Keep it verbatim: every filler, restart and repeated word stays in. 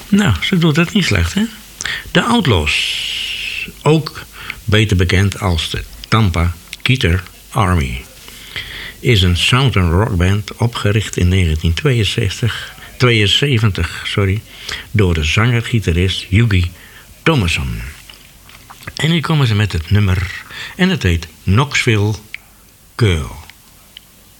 Nou, ze doet het niet slecht, hè? De Outlaws, ook beter bekend als de Tampa Guitar Army, is een southern rockband opgericht in negentien tweeënzeventig sorry, door de zanger-gitarist Yugi Thomasson. En hier komen ze met het nummer en het heet Knoxville Girl.